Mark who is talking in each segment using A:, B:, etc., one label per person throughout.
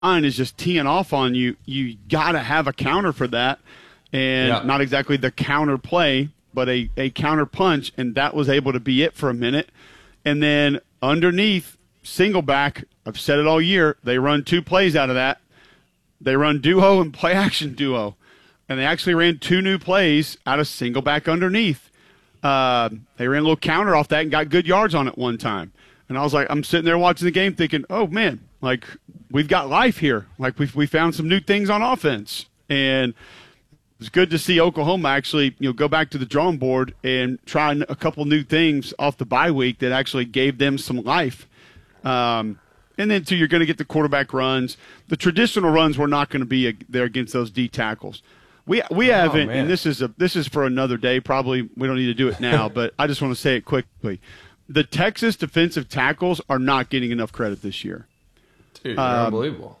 A: line is just teeing off on you, you got to have a counter for that. And not exactly the counter play, but a counter punch. And that was able to be it for a minute. And then underneath, single back, I've said it all year, they run 2 plays out of that. They run duo and play action duo. And they actually ran 2 new plays out of single back underneath. They ran a little counter off that and got good yards on it one time. And I was like, I'm sitting there watching the game thinking, oh, man, like we've got life here. Like we found some new things on offense. And it's good to see Oklahoma actually, go back to the drawing board and try a couple new things off the bye week that actually gave them some life. And then, too, you're going to get the quarterback runs. The traditional runs were not going to be there against those D tackles. We haven't, and this is for another day. Probably we don't need to do it now, but I just want to say it quickly. The Texas defensive tackles are not getting enough credit this year.
B: Dude, they're unbelievable.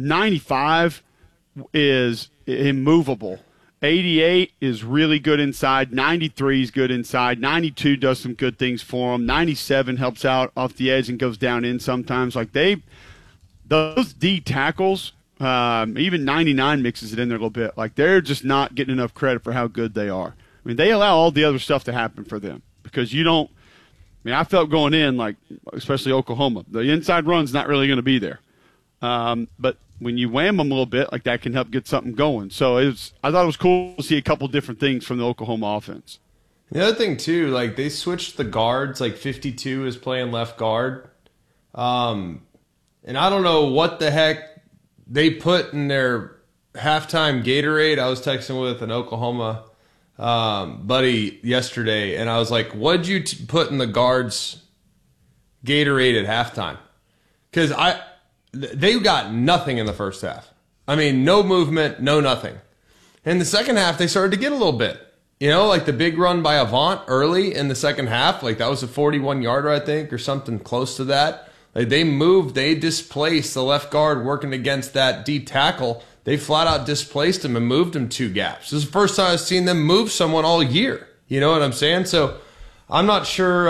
A: 95 is immovable. 88 is really good inside. 93 is good inside. 92 does some good things for them. 97 helps out off the edge and goes down in sometimes. Like those D tackles, even 99 mixes it in there a little bit. Like they're just not getting enough credit for how good they are. I mean, they allow all the other stuff to happen for them because you don't. I mean, I felt going in, like, especially Oklahoma, the inside run's not really going to be there. But when you wham them a little bit, like that can help get something going. So I thought it was cool to see a couple different things from the Oklahoma offense.
B: The other thing, too, like they switched the guards, like 52 is playing left guard. And I don't know what the heck they put in their halftime Gatorade. I was texting with an Oklahoma buddy yesterday, and I was like, what'd you put in the guards Gatorade at halftime? Because they got nothing in the first half. I mean, no movement, no nothing. In the second half, they started to get a little bit. Like the big run by Avant early in the second half, like that was a 41-yarder, I think, or something close to that. Like they displaced the left guard working against that D tackle. They flat out displaced him and moved him 2 gaps. This is the first time I've seen them move someone all year. You know what I'm saying? So I'm not sure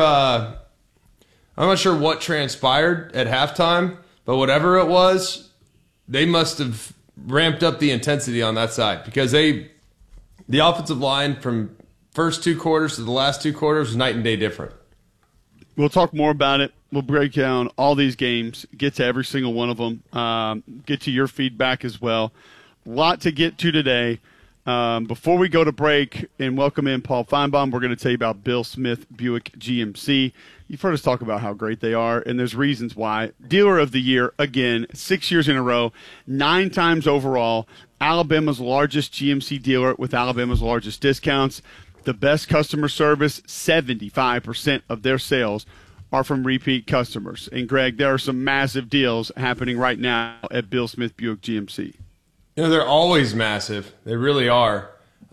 B: what transpired at halftime, but whatever it was, they must have ramped up the intensity on that side because the offensive line from first 2 quarters to the last 2 quarters was night and day different.
A: We'll talk more about it. We'll break down all these games, get to every single one of them, get to your feedback as well. A lot to get to today. Before we go to break and welcome in Paul Feinbaum, we're going to tell you about Bill Smith Buick GMC. You've heard us talk about how great they are, and there's reasons why. Dealer of the Year, again, 6 years in a row, 9 times overall, Alabama's largest GMC dealer with Alabama's largest discounts. The best customer service, 75% of their sales are from repeat customers. And, Greg, there are some massive deals happening right now at Bill Smith Buick GMC.
B: They're always massive. They really are.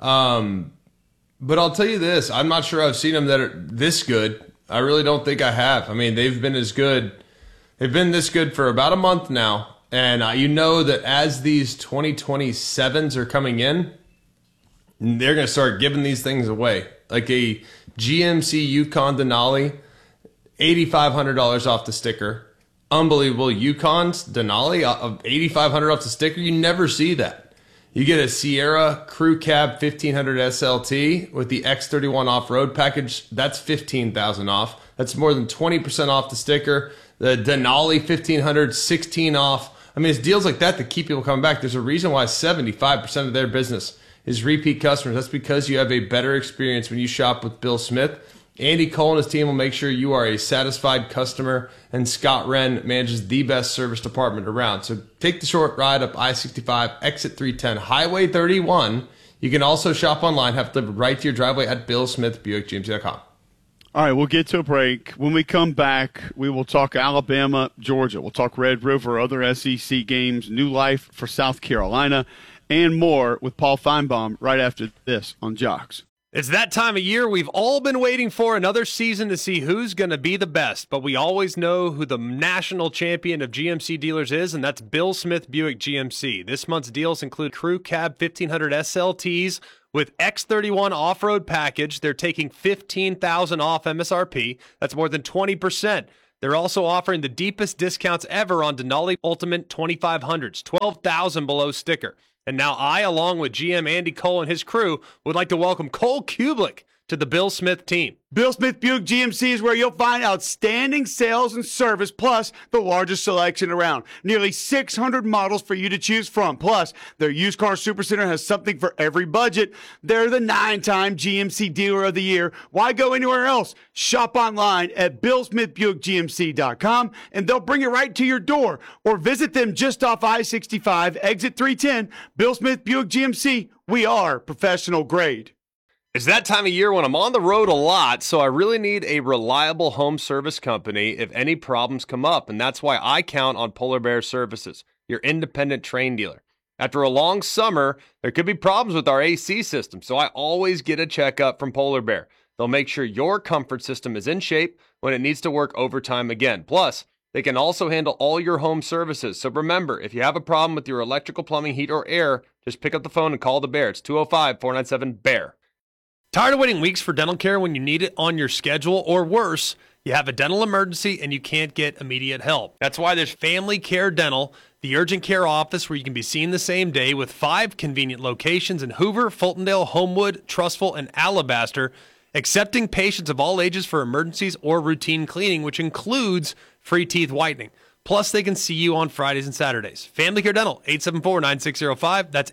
B: But I'll tell you this. I'm not sure I've seen them that are this good. I really don't think I have. I mean, they've been this good for about a month now. And you know that as these 2027s are coming in, they're going to start giving these things away. Like a GMC Yukon Denali, $8,500 off the sticker. Unbelievable. Yukon's Denali of $8,500 off the sticker. You never see that. You get a Sierra Crew Cab 1500 SLT with the X31 off-road package. That's $15,000 off. That's more than 20% off the sticker. The Denali 1500, 16 off. I mean, it's deals like that that keep people coming back. There's a reason why 75% of their business is repeat customers. That's because you have a better experience when you shop with Bill Smith. Andy Cole and his team will make sure you are a satisfied customer, and Scott Wren manages the best service department around. So take the short ride up I-65, exit 310, Highway 31. You can also shop online, have it delivered right to your driveway at BillSmithBuickGMC.com.
A: All right, we'll get to a break. When we come back, we will talk Alabama, Georgia. We'll talk Red River, other SEC games, new life for South Carolina, and more with Paul Feinbaum right after this on Jocks.
C: It's that time of year we've all been waiting for, another season to see who's going to be the best. But we always know who the national champion of GMC dealers is, and that's Bill Smith Buick GMC. This month's deals include Crew Cab 1500 SLTs with X31 off-road package. They're taking $15,000 off MSRP. That's more than 20%. They're also offering the deepest discounts ever on Denali Ultimate 2500s, 12,000 below sticker. And now I, along with GM Andy Cole and his crew, would like to welcome Cole Kublik to the Bill Smith team.
A: Bill Smith Buick GMC is where you'll find outstanding sales and service, plus the largest selection around. Nearly 600 models for you to choose from. Plus, their used car supercenter has something for every budget. They're the 9-time GMC Dealer of the Year. Why go anywhere else? Shop online at BillSmithBuickGMC.com, and they'll bring it right to your door. Or visit them just off I-65, exit 310. Bill Smith Buick GMC. We are professional grade.
C: It's that time of year when I'm on the road a lot, so I really need a reliable home service company if any problems come up, and that's why I count on Polar Bear Services, your independent Trane dealer. After a long summer, there could be problems with our AC system, so I always get a checkup from Polar Bear. They'll make sure your comfort system is in shape when it needs to work overtime again. Plus, they can also handle all your home services. So remember, if you have a problem with your electrical, plumbing, heat, or air, just pick up the phone and call the Bear. It's 205-497-BEAR. Tired of waiting weeks for dental care when you need it on your schedule, or worse, you have a dental emergency and you can't get immediate help? That's why there's Family Care Dental, the urgent care office where you can be seen the same day, with 5 convenient locations in Hoover, Fultondale, Homewood, Trussville, and Alabaster, accepting patients of all ages for emergencies or routine cleaning, which includes free teeth whitening. Plus, they can see you on Fridays and Saturdays. Family Care Dental, 874-9605. That's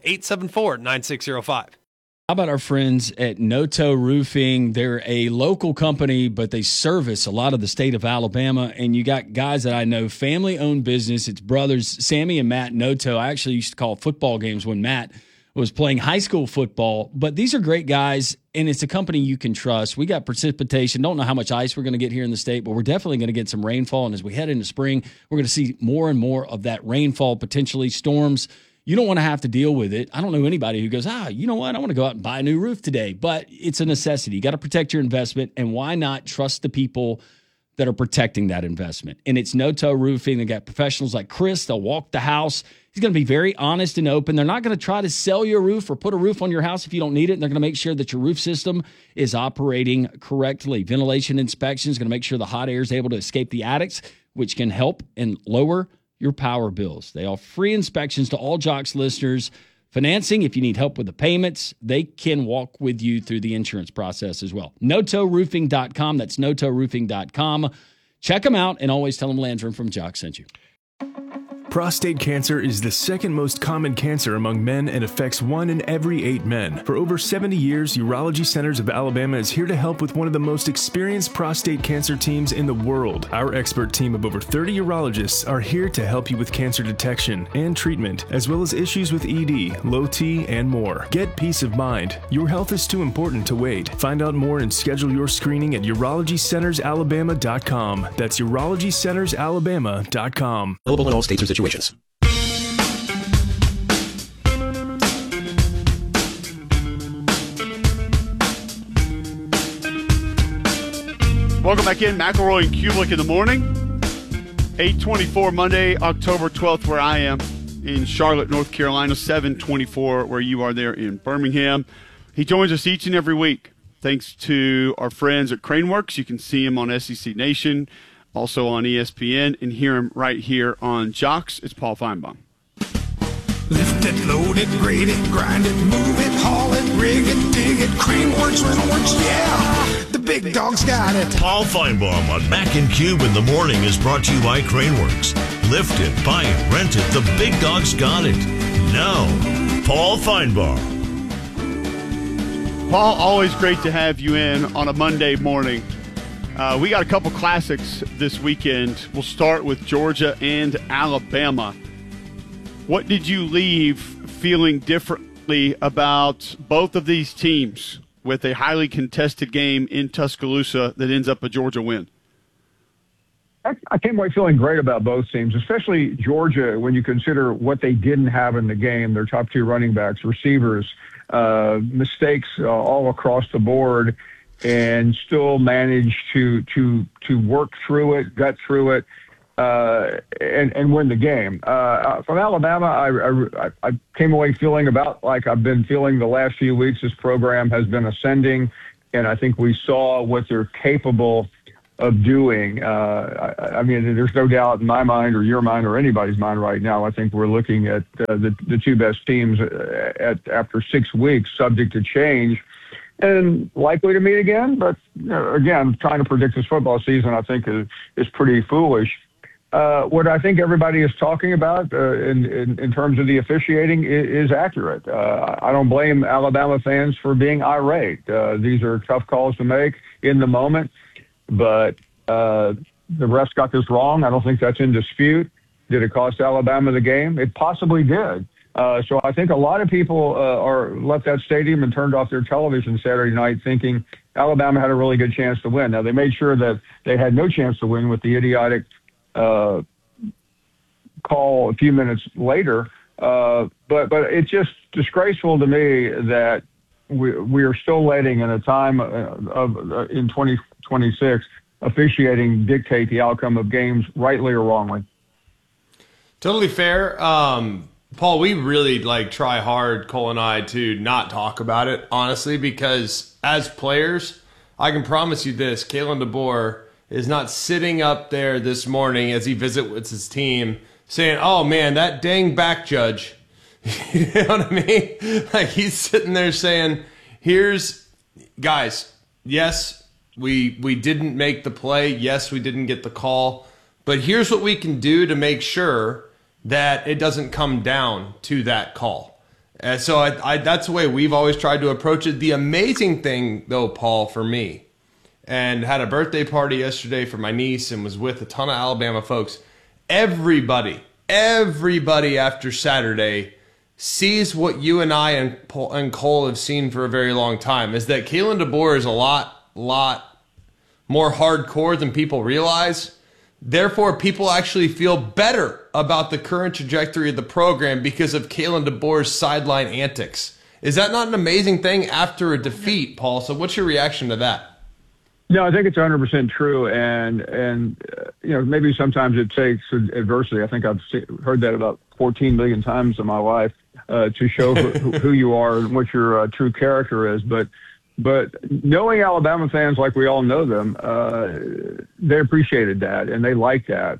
C: 874-9605.
D: How about our friends at Noto Roofing? They're a local company, but they service a lot of the state of Alabama. And you got guys that I know, family-owned business. It's brothers, Sammy and Matt Noto. I actually used to call football games when Matt was playing high school football. But these are great guys, and it's a company you can trust. We got precipitation. Don't know how much ice we're going to get here in the state, but we're definitely going to get some rainfall. And as we head into spring, we're going to see more and more of that rainfall, potentially storms. You don't want to have to deal with it. I don't know anybody who goes, you know what? I want to go out and buy a new roof today. But it's a necessity. You got to protect your investment. And why not trust the people that are protecting that investment? And it's Noto Roofing. They got professionals like Chris. They'll walk the house. He's going to be very honest and open. They're not going to try to sell you a roof or put a roof on your house if you don't need it. And they're going to make sure that your roof system is operating correctly. Ventilation inspection is going to make sure the hot air is able to escape the attics, which can help and lower your power bills. They offer free inspections to all Jocks listeners. Financing, if you need help with the payments, they can walk with you through the insurance process as well. NotoRoofing.com. That's NotoRoofing.com. Check them out and always tell them Landrum from Jocks sent you.
E: Prostate cancer is the second most common cancer among men and affects 1 in every 8 men. For over 70 years, Urology Centers of Alabama is here to help with one of the most experienced prostate cancer teams in the world. Our expert team of over 30 urologists are here to help you with cancer detection and treatment, as well as issues with ED, low T, and more. Get peace of mind. Your health is too important to wait. Find out more and schedule your screening at UrologyCentersAlabama.com. That's UrologyCentersAlabama.com.
F: Available in all states or situations.
A: Welcome back in. McElroy and Kublik in the morning. 8:24 Monday, October 12th, where I am in Charlotte, North Carolina. 7:24 where you are there in Birmingham. He joins us each and every week. Thanks to our friends at Craneworks. You can see him on SEC Nation, also on ESPN, and hear him right here on Jocks. It's Paul Feinbaum.
G: Lift it, load it, grade it, grind it, move it, haul it, rig it, dig it, Craneworks, Rentalworks, yeah, the big dog's got it.
H: Paul Feinbaum on Mac and Cube in the morning is brought to you by Craneworks. Lift it, buy it, rent it, the big dog's got it. Now, Paul Feinbaum.
A: Paul, always great to have you in on a Monday morning. We got a couple classics this weekend. We'll start with Georgia and Alabama. What did you leave feeling differently about both of these teams with a highly contested game in Tuscaloosa that ends up a Georgia win?
I: I came away feeling great about both teams, especially Georgia, when you consider what they didn't have in the game, their top-tier running backs, receivers, mistakes all across the board, and still managed to work through it, gut through it, and win the game. From Alabama, I came away feeling about like I've been feeling the last few weeks. This program has been ascending, and I think we saw what they're capable of doing. I mean, there's no doubt in my mind or your mind or anybody's mind right now. I think we're looking at the two best teams after 6 weeks, subject to change, and likely to meet again. But again, trying to predict this football season, I think, is pretty foolish. What I think everybody is talking about in terms of the officiating is accurate. I don't blame Alabama fans for being irate. These are tough calls to make in the moment, but the refs got this wrong. I don't think that's in dispute. Did it cost Alabama the game? It possibly did. So I think a lot of people left that stadium and turned off their television Saturday night thinking Alabama had a really good chance to win. Now, they made sure that they had no chance to win with the idiotic call a few minutes later. But it's just disgraceful to me that we are still letting, in a time in 2026, officiating dictate the outcome of games, rightly or wrongly.
B: Totally fair. Paul, we really try hard, Cole and I, to not talk about it, honestly, because as players, I can promise you this, Kalen DeBoer is not sitting up there this morning as he visits his team saying, oh man, that dang back judge. You know what I mean? He's sitting there saying, guys, yes, we didn't make the play. Yes, we didn't get the call. But here's what we can do to make sure that it doesn't come down to that call. And so I that's the way we've always tried to approach it. The amazing thing, though, Paul, for me, and had a birthday party yesterday for my niece and was with a ton of Alabama folks, everybody after Saturday sees what you and I and Cole have seen for a very long time, is that Kalen DeBoer is a lot more hardcore than people realize. Therefore, people actually feel better about the current trajectory of the program because of Kalen DeBoer's sideline antics. Is that not an amazing thing after a defeat, Paul? So what's your reaction to that?
I: No, I think it's 100% true, and maybe sometimes it takes adversity. I think I've heard that about 14 million times in my life to show who you are and what your true character is. But knowing Alabama fans like we all know them, they appreciated that and they liked that,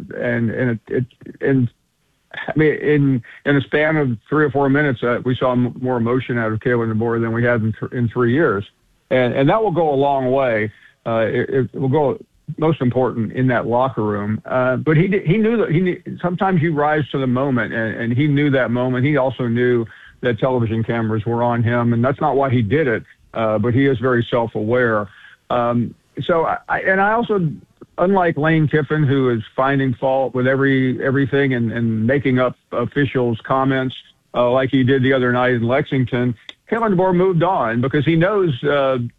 I: and I mean, in a span of 3 or 4 minutes, we saw more emotion out of Kalen DeBoer than we had in 3 years. And that will go a long way. It will go most important in that locker room. But he knew that sometimes you rise to the moment, and he knew that moment. He also knew that television cameras were on him, and that's not why he did it. But he is very self-aware. So I also, unlike Lane Kiffin, who is finding fault with everything and making up officials' comments like he did the other night in Lexington, Kalen DeBoer moved on because he knows. I'm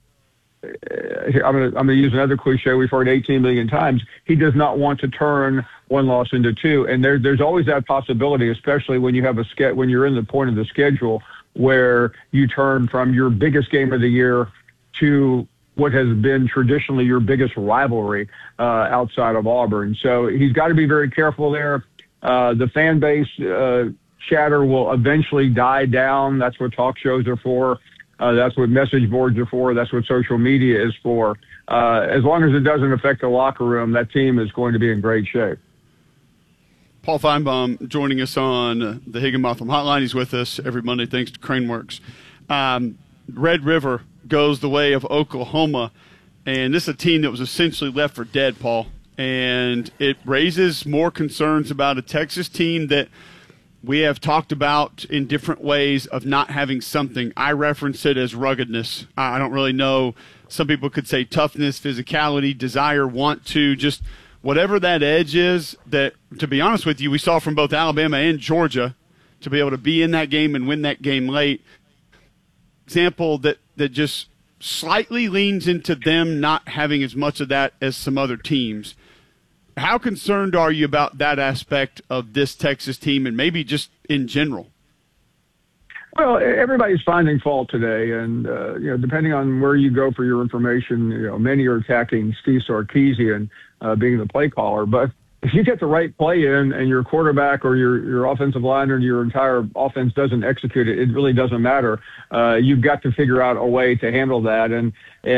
I: going to use another cliche we've heard 18 million times. He does not want to turn one loss into two, and there's always that possibility, especially when you have when you're in the point of the schedule where you turn from your biggest game of the year to what has been traditionally your biggest rivalry outside of Auburn. So he's got to be very careful there. The fan base chatter will eventually die down. That's what talk shows are for. That's what message boards are for. That's what social media is for. As long as it doesn't affect the locker room, that team is going to be in great shape.
A: Paul Feinbaum joining us on the Higginbotham Hotline. He's with us every Monday thanks to Craneworks. Red River goes the way of Oklahoma, and this is a team that was essentially left for dead, Paul. And it raises more concerns about a Texas team that we have talked about in different ways of not having something. I reference it as ruggedness. I don't really know. Some people could say toughness, physicality, desire, want to, just whatever that edge is that, to be honest with you, we saw from both Alabama and Georgia to be able to be in that game and win that game late. Example that just slightly leans into them not having as much of that as some other teams. How concerned are you about that aspect of this Texas team and maybe just in general?
I: Well, everybody's finding fault today, and depending on where you go for your information, many are attacking Steve Sarkisian being the play caller. But if you get the right play in and your quarterback or your offensive line or your entire offense doesn't execute it, it really doesn't matter. You've got to figure out a way to handle that. And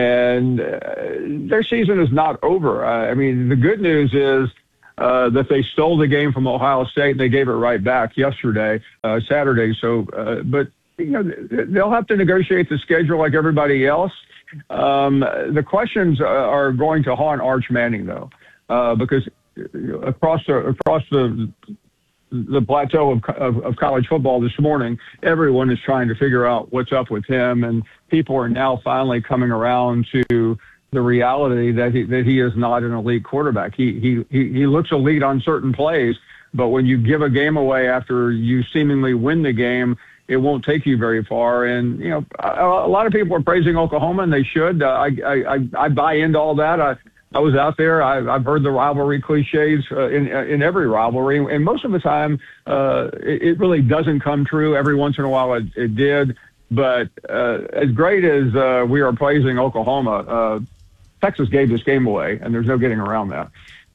I: their season is not over. I mean, the good news is that they stole the game from Ohio State and they gave it right back Saturday. So, but they'll have to negotiate the schedule like everybody else. The questions are going to haunt Arch Manning though, because across the plateau of college football this morning, everyone is trying to figure out what's up with him, and people are now finally coming around to the reality that he is not an elite quarterback. He looks elite on certain plays, but when you give a game away after you seemingly win the game, it won't take you very far. And a lot of people are praising Oklahoma, and they should. I buy into all that. I was out there. I've heard the rivalry cliches in every rivalry, and most of the time it really doesn't come true. Every once in a while it did. But as great as we are praising Oklahoma, Texas gave this game away, and there's no getting around that.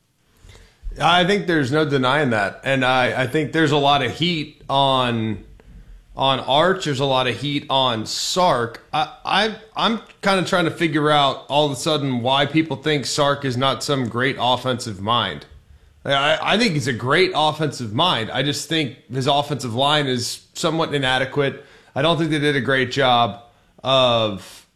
B: I think there's no denying that, and I think there's a lot of heat on Arch. There's a lot of heat on Sark. I'm kind of trying to figure out all of a sudden why people think Sark is not some great offensive mind. I think he's a great offensive mind. I just think his offensive line is somewhat inadequate. I don't think they did a great job of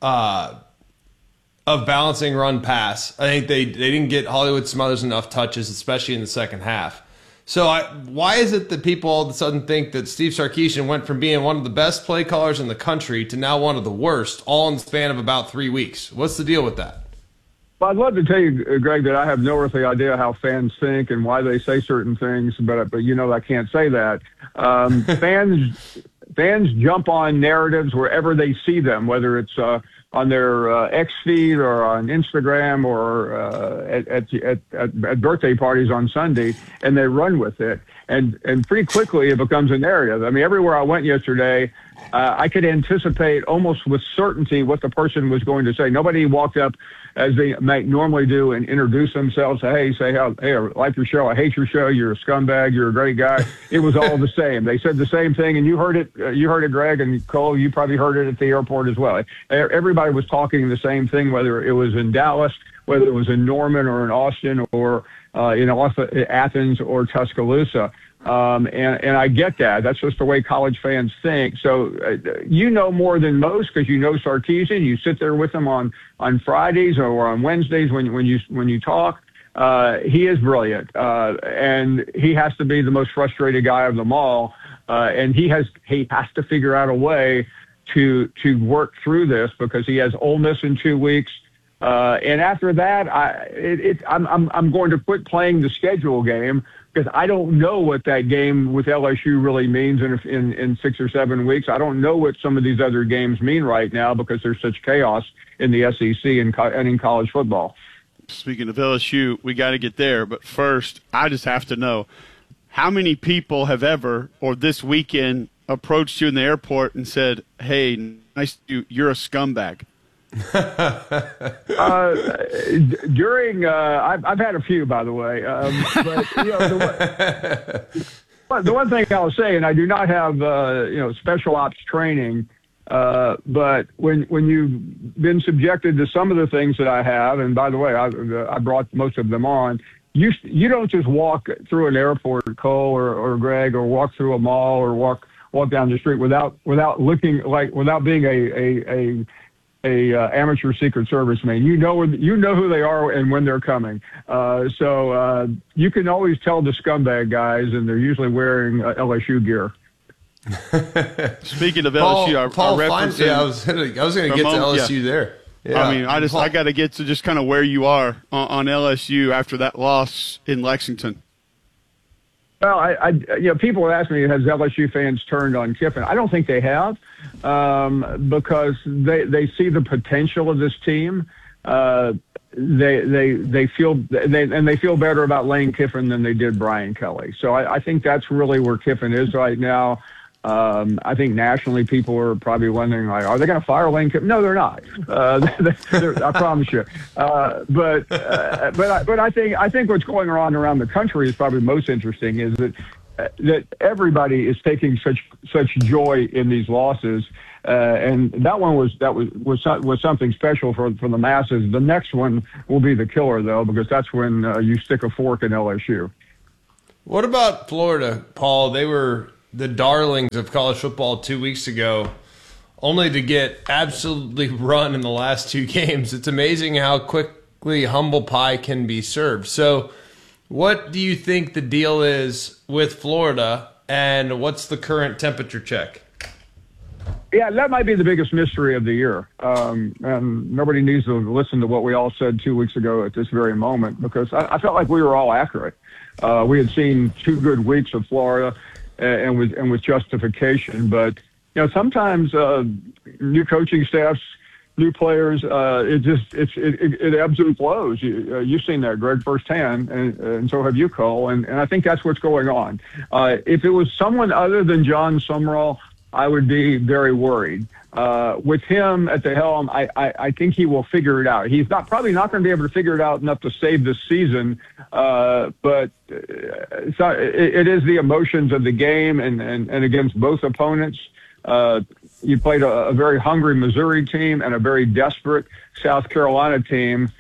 B: balancing run pass. I think they didn't get Hollywood Smothers enough touches, especially in the second half. So why is it that people all of a sudden think that Steve Sarkisian went from being one of the best play callers in the country to now one of the worst, all in the span of about 3 weeks? What's the deal with that?
I: Well, I'd love to tell you, Greg, that I have no earthly idea how fans think and why they say certain things, but I can't say that. Fans jump on narratives wherever they see them, whether it's on their X feed or on Instagram or at birthday parties on Sunday, and they run with it. And pretty quickly it becomes a narrative. I mean, everywhere I went yesterday, I could anticipate almost with certainty what the person was going to say. Nobody walked up as they might normally do and introduce themselves. Hey, I like your show. I hate your show. You're a scumbag. You're a great guy. It was all the same. They said the same thing, and you heard it, Greg, and Cole, you probably heard it at the airport as well. Everybody was talking the same thing, whether it was in Dallas, whether it was in Norman or in Austin or in Athens or Tuscaloosa. And I get that. That's just the way college fans think. So more than most because you know Sarkisian. You sit there with him on Fridays or on Wednesdays when you talk. He is brilliant, and he has to be the most frustrated guy of them all. And he has to figure out a way to work through this because he has Ole Miss in 2 weeks. And after that, I'm going to quit playing the schedule game because I don't know what that game with LSU really means in 6 or 7 weeks. I don't know what some of these other games mean right now because there's such chaos in the SEC and in college football.
A: Speaking of LSU, we got to get there. But first, I just have to know, how many people have ever or this weekend approached you in the airport and said, hey, nice you're a scumbag?
I: I've had a few, by the way, but the one thing I'll say, and I do not have special ops training, but when you've been subjected to some of the things that I have, and by the way, I brought most of them on. You don't just walk through an airport, Cole or Greg, or walk through a mall or walk down the street without being a amateur Secret Service man. You know who they are and when they're coming. So you can always tell the scumbag guys, and they're usually wearing LSU gear.
A: Speaking of LSU,
B: I was going to get to LSU there. Yeah.
A: I mean, I got to get to just kind of where you are on LSU after that loss in Lexington.
I: Well, people ask me, has LSU fans turned on Kiffin? I don't think they have, because they see the potential of this team. They feel better about Lane Kiffin than they did Brian Kelly. So I think that's really where Kiffin is right now. I think nationally people are probably wondering, like, are they going to fire Lane Kiffin? No, they're not. I promise you. But I think what's going on around the country is probably most interesting is that everybody is taking such joy in these losses. And that one was something special for the masses. The next one will be the killer, though, because that's when you stick a fork in LSU.
B: What about Florida, Paul? They were the darlings of college football 2 weeks ago, only to get absolutely run in the last two games. It's amazing how quickly humble pie can be served. So what do you think the deal is with Florida, and what's the current temperature check?
I: Yeah, that might be the biggest mystery of the year. And nobody needs to listen to what we all said 2 weeks ago at this very moment, because I felt like we were all accurate. We had seen 2 good weeks of Florida, and with justification. But sometimes new coaching staffs, new players, it ebbs and flows. You've seen that, Greg, firsthand, and so have you, Cole. And I think that's what's going on. If it was someone other than John Sumrall, I would be very worried. With him at the helm, I think he will figure it out. He's probably not going to be able to figure it out enough to save this season, but it is the emotions of the game, and against both opponents. You played a very hungry Missouri team and a very desperate South Carolina team.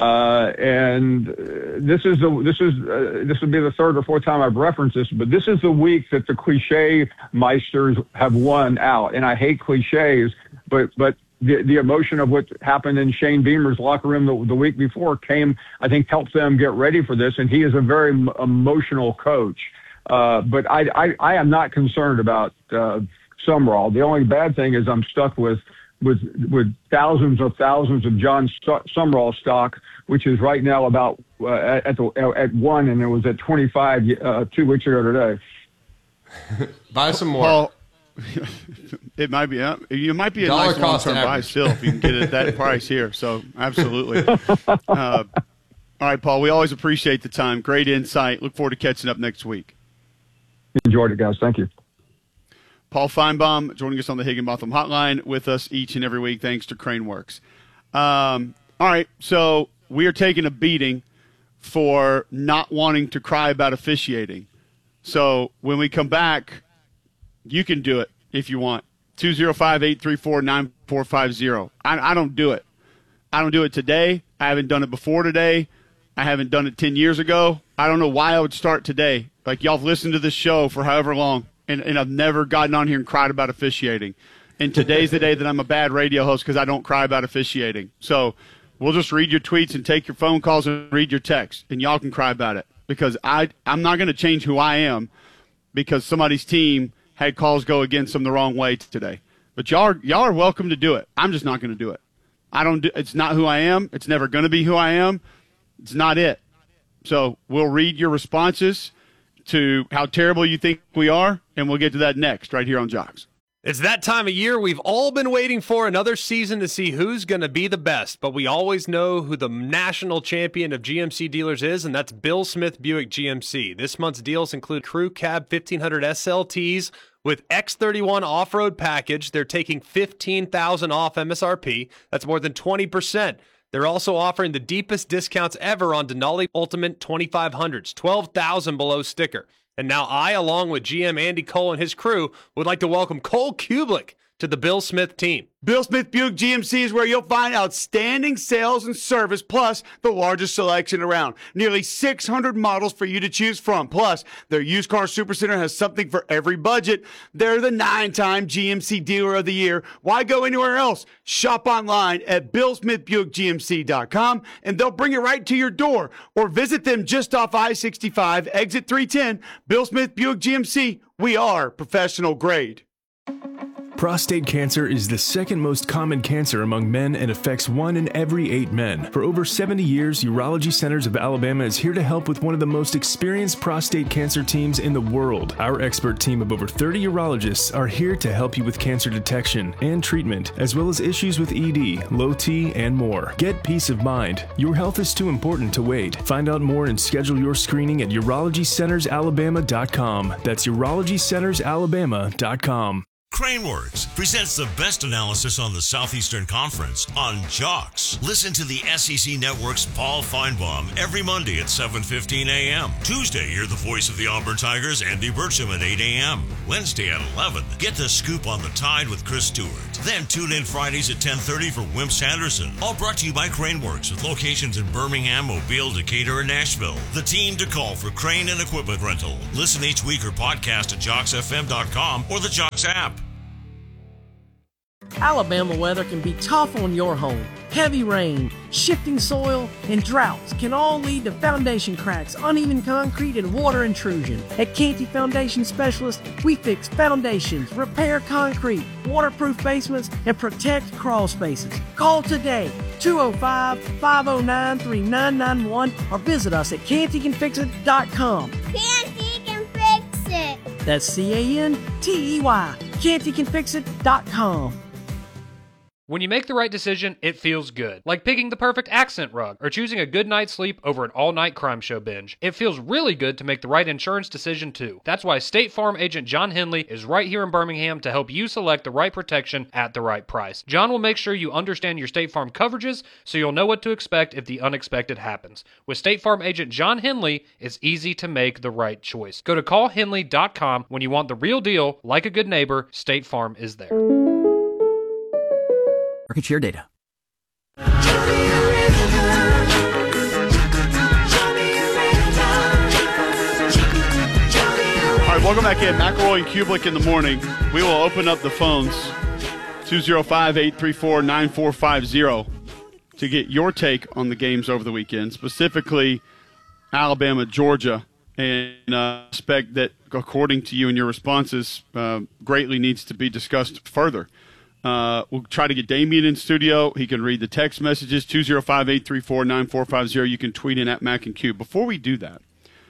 I: And this would be the third or fourth time I've referenced this, but this is the week that the cliche meisters have won out. And I hate cliches, but the emotion of what happened in Shane Beamer's locker room the week before I think helped them get ready for this. And he is a very emotional coach. But I am not concerned about Sumrall. The only bad thing is I'm stuck with thousands of John Sumrall stock, which is right now about at 1, and it was at 25 2 weeks ago today.
B: Buy some more.
A: Paul, it might be. You might be a nice long-term buy still if you can get it at that price here. So absolutely. All right, Paul. We always appreciate the time. Great insight. Look forward to catching up next week.
I: Enjoyed it, guys. Thank you.
A: Paul Finebaum joining us on the Higginbotham Hotline with us each and every week, thanks to Craneworks. All right, so we are taking a beating for not wanting to cry about officiating. So when we come back, you can do it if you want. 205-834-9450. I don't do it. I don't do it today. I haven't done it before today. I haven't done it 10 years ago. I don't know why I would start today. Like, y'all have listened to this show for however long. And I've never gotten on here and cried about officiating. And today's the day that I'm a bad radio host because I don't cry about officiating. So we'll just read your tweets and take your phone calls and read your texts, and y'all can cry about it. Because I'm not going to change who I am because somebody's team had calls go against them the wrong way today. But y'all are welcome to do it. I'm just not going to do it. It's not who I am. It's never going to be who I am. It's not it. So we'll read your responses to how terrible you think we are, and we'll get to that next right here on Jocks.
C: It's that time of year we've all been waiting for, another season to see who's going to be the best, but we always know who the national champion of GMC dealers is, and that's Bill Smith Buick GMC. This month's deals include Crew Cab 1500 SLTs with X31 off-road package. They're taking $15,000 off MSRP. That's more than 20%. They're also offering the deepest discounts ever on Denali Ultimate 2500s, $12,000 below sticker. And now I, along with GM Andy Cole and his crew, would like to welcome Cole Kublik to the Bill Smith team.
A: Bill Smith Buick GMC is where you'll find outstanding sales and service, plus the largest selection around. Nearly 600 models for you to choose from. Plus, their used car supercenter has something for every budget. They're the 9-time GMC Dealer of the Year. Why go anywhere else? Shop online at BillSmithBuickGMC.com, and they'll bring it right to your door. Or visit them just off I-65, exit 310. Bill Smith Buick GMC, we are professional grade.
E: Prostate cancer is the second most common cancer among men and affects 1 in every 8 men. For over 70 years, Urology Centers of Alabama is here to help with one of the most experienced prostate cancer teams in the world. Our expert team of over 30 urologists are here to help you with cancer detection and treatment, as well as issues with ED, low T, and more. Get peace of mind. Your health is too important to wait. Find out more and schedule your screening at urologycentersalabama.com. That's urologycentersalabama.com.
H: Craneworks presents the best analysis on the Southeastern Conference on Jocks. Listen to the SEC Network's Paul Feinbaum every Monday at 7:15 a.m. Tuesday, hear the voice of the Auburn Tigers, Andy Burcham, at 8 a.m. Wednesday at 11, get the scoop on the Tide with Chris Stewart. Then tune in Fridays at 10:30 for Wimps Henderson. All brought to you by Craneworks with locations in Birmingham, Mobile, Decatur, and Nashville. The team to call for crane and equipment rental. Listen each week or podcast at JocksFM.com or the Jocks app.
F: Alabama weather can be tough on your home. Heavy rain, shifting soil, and droughts can all lead to foundation cracks, uneven concrete, and water intrusion. At Canty Foundation Specialists, we fix foundations, repair concrete, waterproof basements, and protect crawl spaces. Call today, 205-509-3991, or visit us at cantycanfixit.com.
J: Canty can fix it.
F: That's CANTEY, cantycanfixit.com.
C: When you make the right decision, it feels good. Like picking the perfect accent rug or choosing a good night's sleep over an all-night crime show binge. It feels really good to make the right insurance decision too. That's why State Farm agent John Henley is right here in Birmingham to help you select the right protection at the right price. John will make sure you understand your State Farm coverages so you'll know what to expect if the unexpected happens. With State Farm agent John Henley, it's easy to make the right choice. Go to callhenley.com when you want the real deal. Like a good neighbor, State Farm is there.
K: Market share data.
A: All right, welcome back in. McElroy and Kublik in the morning. We will open up the phones, 205-834-9450, to get your take on the games over the weekend, specifically Alabama, Georgia, and aspect that, according to you and your responses, greatly needs to be discussed further. We'll try to get Damien in studio. He can read the text messages, 205-834-9450. You can tweet in at Mac and Q. Before we do that,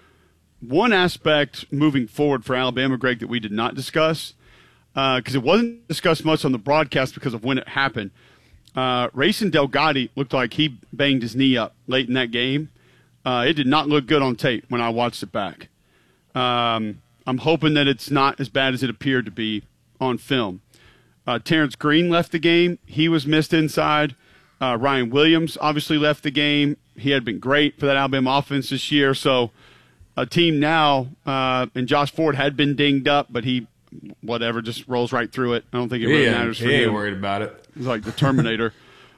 A: one aspect moving forward for Alabama, Greg, that we did not discuss, because it wasn't discussed much on the broadcast because of when it happened. Rayson Delgatti looked like he banged his knee up late in that game. It did not look good on tape when I watched it back. I'm hoping that it's not as bad as it appeared to be on film. Terrence Green left the game. He was missed inside. Ryan Williams obviously left the game. He had been great for that Alabama offense this year. So a team now, and Josh Ford had been dinged up, but he, just rolls right through it. I don't think it really matters for him.
B: He ain't worried about it.
A: He's like the Terminator.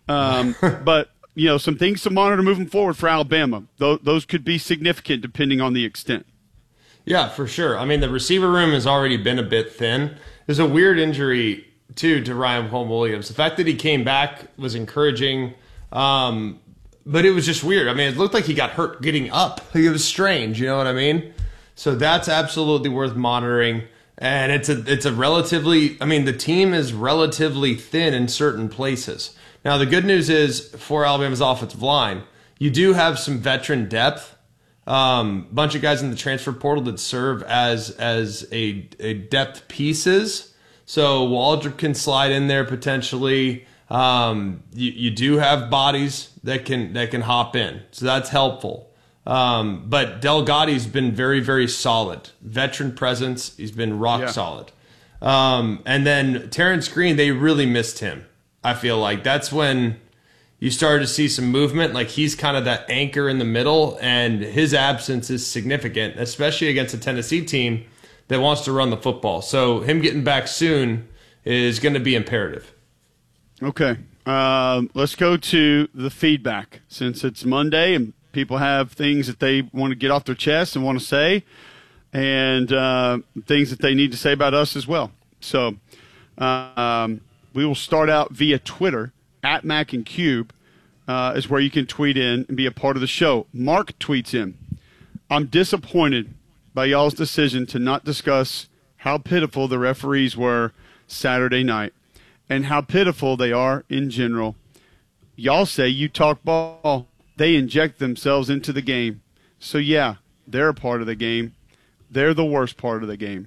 A: But, some things to monitor moving forward for Alabama. Those could be significant depending on the extent.
B: Yeah, for sure. I mean, the receiver room has already been a bit thin. There's a weird injury to Ryan Williams. The fact that he came back was encouraging, but it was just weird. I mean, it looked like he got hurt getting up. It was strange, you know what I mean? So that's absolutely worth monitoring. And it's a relatively, the team is relatively thin in certain places. Now, the good news is for Alabama's offensive line, you do have some veteran depth. Bunch of guys in the transfer portal that serve as a depth pieces. So Waldrop can slide in there potentially. You do have bodies that can hop in, so that's helpful. But Delgatti's been very, very solid. Veteran presence, he's been rock solid. And then Terrence Green, they really missed him. I feel like that's when you started to see some movement. Like he's kind of that anchor in the middle, and his absence is significant, especially against a Tennessee team that wants to run the football. So him getting back soon is going to be imperative.
A: Okay. Let's go to the feedback. Since it's Monday and people have things that they want to get off their chest and want to say, and things that they need to say about us as well. So we will start out via Twitter, at Mac and Cube, is where you can tweet in and be a part of the show. Mark tweets in, I'm disappointed by y'all's decision to not discuss how pitiful the referees were Saturday night and how pitiful they are in general. Y'all say you talk ball. They inject themselves into the game. So, yeah, they're a part of the game. They're the worst part of the game.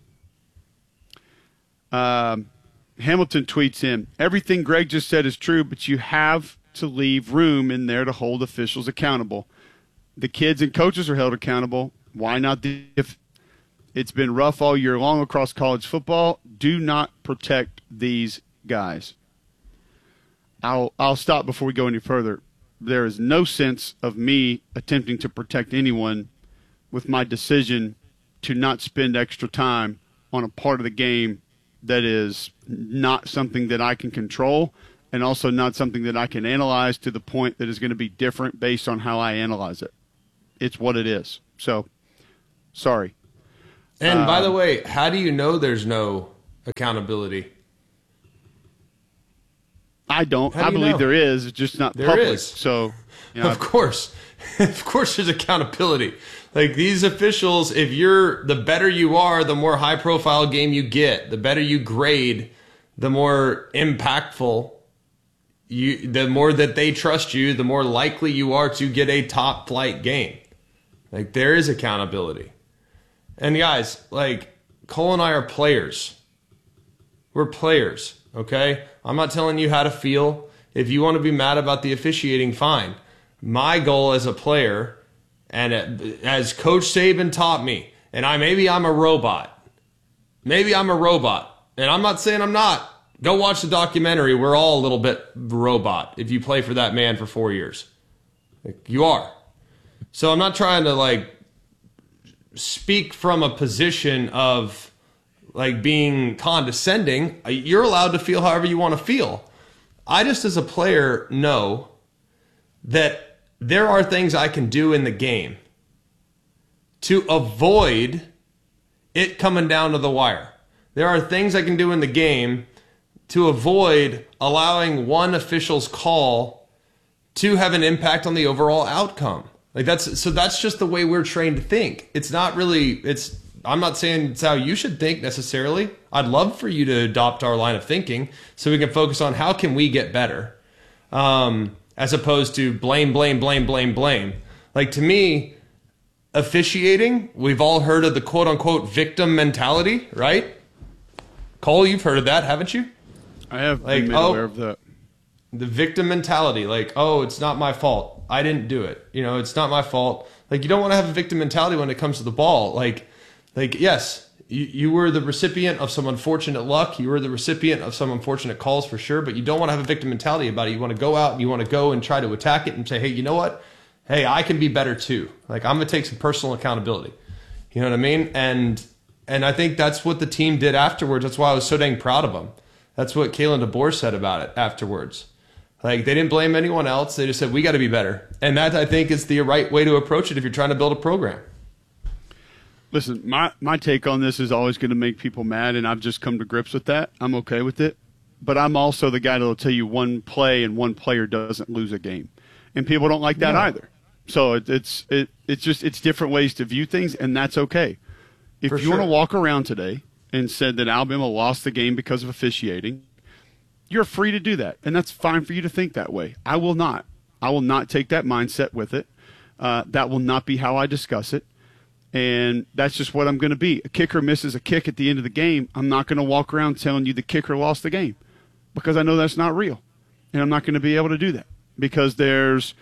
A: Hamilton tweets in, everything Greg just said is true, but you have to leave room in there to hold officials accountable. The kids and coaches are held accountable. Why not if it's been rough all year long across college football? Do not protect these guys. I'll stop before we go any further. There is no sense of me attempting to protect anyone with my decision to not spend extra time on a part of the game that is not something that I can control and also not something that I can analyze to the point that is going to be different based on how I analyze it. It's what it is. So, sorry.
B: And by the way, how do you know there's no accountability?
A: I don't. I believe there is. It's just not public. There is. So, you know,
B: of course. Of course there's accountability. Like these officials, the better you are, the more high profile game you get. The better you grade, the more impactful the more that they trust you, the more likely you are to get a top flight game. Like there is accountability. And guys, like Cole and I are players. We're players, okay? I'm not telling you how to feel. If you want to be mad about the officiating, fine. My goal as a player, and as Coach Saban taught me, and maybe I'm a robot. Maybe I'm a robot. And I'm not saying I'm not. Go watch the documentary. We're all a little bit robot if you play for that man for 4 years. Like, you are. So I'm not trying to, like, speak from a position of, like, being condescending. You're allowed to feel however you want to feel. I just, as a player, know that there are things I can do in the game to avoid it coming down to the wire. There are things I can do in the game to avoid allowing one official's call to have an impact on the overall outcome. Like that's just the way we're trained to think. It's not really, I'm not saying it's how you should think necessarily. I'd love for you to adopt our line of thinking so we can focus on how can we get better, as opposed to blame. Like to me, officiating, we've all heard of the quote unquote victim mentality, right? Cole, you've heard of that, haven't you?
A: I have been made aware of that.
B: The victim mentality, like, oh, it's not my fault. I didn't do it. You know, it's not my fault. Like, you don't want to have a victim mentality when it comes to the ball. Like yes, you were the recipient of some unfortunate luck. You were the recipient of some unfortunate calls for sure, but you don't want to have a victim mentality about it. You want to go out and you want to go and try to attack it and say, hey, you know what? Hey, I can be better too. Like, I'm going to take some personal accountability. You know what I mean? And I think that's what the team did afterwards. That's why I was so dang proud of them. That's what Kalen DeBoer said about it afterwards. Like, they didn't blame anyone else. They just said, we got to be better. And that, I think, is the right way to approach it if you're trying to build a program.
A: Listen, my take on this is always going to make people mad, and I've just come to grips with that. I'm okay with it. But I'm also the guy that will tell you one play and one player doesn't lose a game. And people don't like that either. So it's different ways to view things, and that's okay. If you want to walk around today and said that Alabama lost the game because of officiating, you're free to do that, and that's fine for you to think that way. I will not. I will not take that mindset with it. That will not be how I discuss it, and that's just what I'm going to be. A kicker misses a kick at the end of the game. I'm not going to walk around telling you the kicker lost the game because I know that's not real, and I'm not going to be able to do that because there's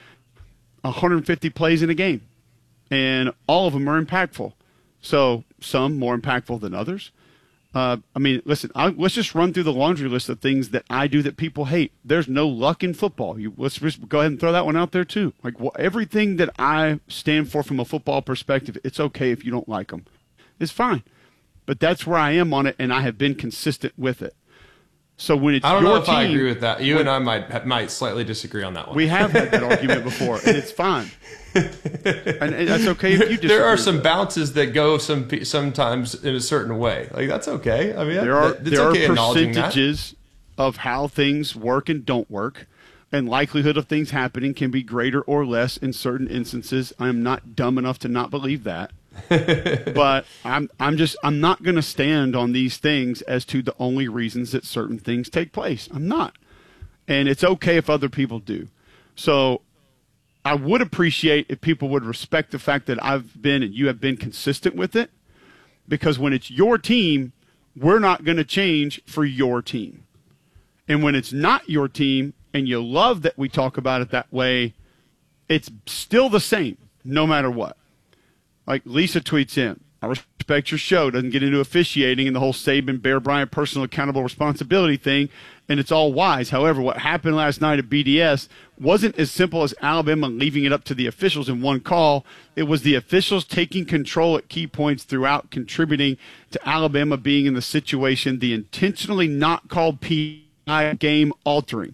A: 150 plays in a game, and all of them are impactful. So some more impactful than others. I mean, listen, let's just run through the laundry list of things that I do that people hate. There's no luck in football. Let's just go ahead and throw that one out there too. Like everything that I stand for from a football perspective, it's okay if you don't like them. It's fine. But that's where I am on it, and I have been consistent with it. So when it's
B: I don't
A: your
B: know if
A: team,
B: I agree with that. You and I might slightly disagree on that one.
A: We have had that argument before, and it's fine. And that's okay if you disagree.
B: There are some bounces that go sometimes in a certain way. Like, that's okay. I mean,
A: there are
B: okay
A: percentages of how things work and don't work, and likelihood of things happening can be greater or less in certain instances. I am not dumb enough to not believe that. But I'm not going to stand on these things as to the only reasons that certain things take place. I'm not. And it's okay if other people do. So I would appreciate if people would respect the fact that I've been and you have been consistent with it, because when it's your team, we're not going to change for your team. And when it's not your team and you love that we talk about it that way, it's still the same no matter what. Like Lisa tweets in, I respect your show, doesn't get into officiating and the whole Saban, Bear Bryant personal accountable responsibility thing, and it's all wise. However, what happened last night at BDS wasn't as simple as Alabama leaving it up to the officials in one call. It was the officials taking control at key points throughout, contributing to Alabama being in the situation, the intentionally not called PI game altering.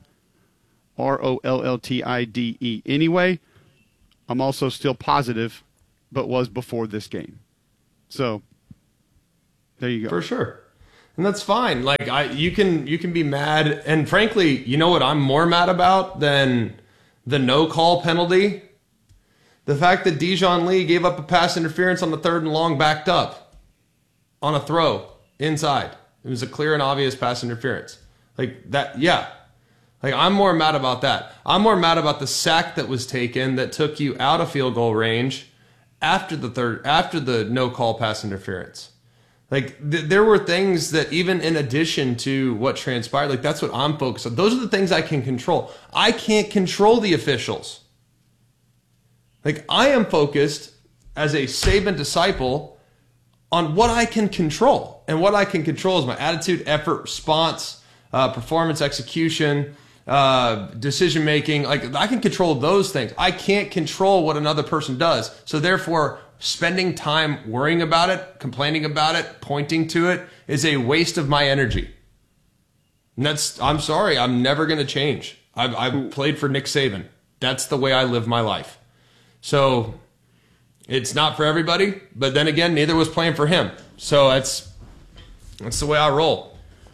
A: ROLLTIDE. Anyway, I'm also still positive, but was before this game. So there you go.
B: For sure. And that's fine. Like you can be mad, and frankly, you know what I'm more mad about than the no call penalty? The fact that Dijon Lee gave up a pass interference on the 3rd and long backed up on a throw inside. It was a clear and obvious pass interference. Like that, yeah. Like I'm more mad about that. I'm more mad about the sack that was taken that took you out of field goal range after the no call pass interference. Like there were things that even in addition to what transpired, like that's what I'm focused on. Those are the things I can control. I can't control the officials. Like I am focused as a Saban disciple on what I can control. And what I can control is my attitude, effort, response, performance, execution, decision making. Like I can control those things. I can't control what another person does. So therefore, spending time worrying about it, complaining about it, pointing to it is a waste of my energy. And I'm sorry, I'm never going to change. I've played for Nick Saban. That's the way I live my life. So it's not for everybody, but then again, neither was playing for him. So that's the way I roll.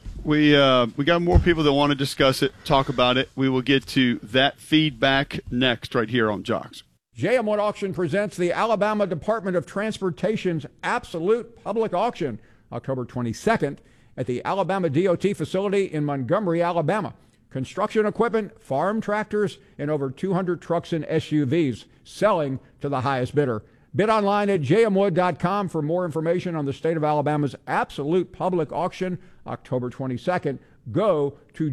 A: We got more people that want to discuss it, talk about it. We will get to that feedback next right here on Jocks.
K: J.M. Wood Auction presents the Alabama Department of Transportation's Absolute Public Auction, October 22nd at the Alabama DOT facility in Montgomery, Alabama. Construction equipment, farm tractors, and over 200 trucks and SUVs selling to the highest bidder. Bid online at jmwood.com for more information on the state of Alabama's Absolute Public Auction, October 22nd. Go to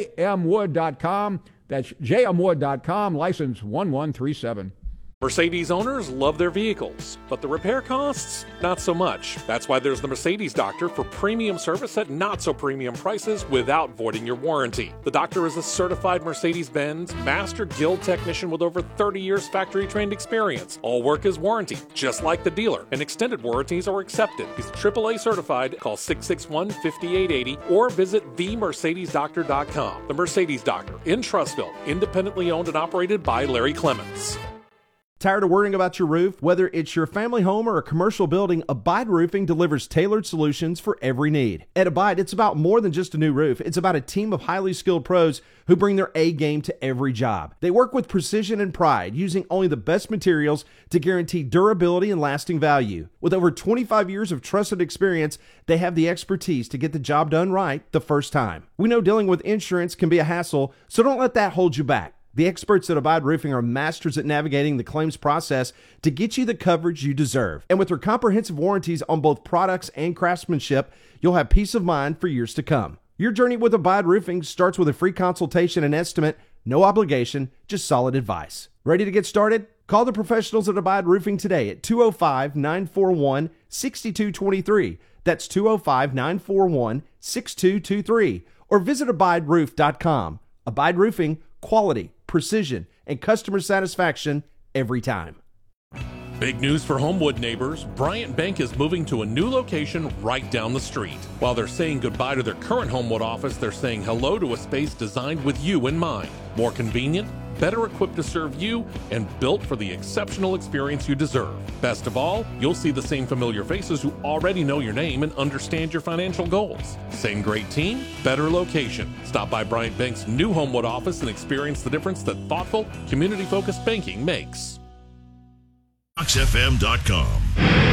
K: jmwood.com. That's jmwood.com, license 1137.
L: Mercedes owners love their vehicles, but the repair costs, not so much. That's why there's the Mercedes Doctor for premium service at not so premium prices without voiding your warranty. The doctor is a certified Mercedes-Benz Master Guild technician with over 30 years factory trained experience. All work is warranted, just like the dealer, and extended warranties are accepted. He's AAA certified. Call 661-5880 or visit themercedesdoctor.com. The Mercedes Doctor in Trussville, independently owned and operated by Larry Clements.
M: Tired of worrying about your roof? Whether it's your family home or a commercial building, Abide Roofing delivers tailored solutions for every need. At Abide, it's about more than just a new roof. It's about a team of highly skilled pros who bring their A game to every job. They work with precision and pride, using only the best materials to guarantee durability and lasting value. With over 25 years of trusted experience, they have the expertise to get the job done right the first time. We know dealing with insurance can be a hassle, so don't let that hold you back. The experts at Abide Roofing are masters at navigating the claims process to get you the coverage you deserve. And with their comprehensive warranties on both products and craftsmanship, you'll have peace of mind for years to come. Your journey with Abide Roofing starts with a free consultation and estimate, no obligation, just solid advice. Ready to get started? Call the professionals at Abide Roofing today at 205-941-6223. That's 205-941-6223. Or visit abideroof.com. Abide Roofing, quality, precision, and customer satisfaction every time.
L: Big news for Homewood neighbors. Bryant Bank is moving to a new location right down the street. While they're saying goodbye to their current Homewood office, they're saying hello to a space designed with you in mind. More convenient, better equipped to serve you, and built for the exceptional experience you deserve. Best of all, you'll see the same familiar faces who already know your name and understand your financial goals. Same great team, better location. Stop by Bryant Bank's new Homewood office and experience the difference that thoughtful, community-focused banking makes.
H: JocksFM.com.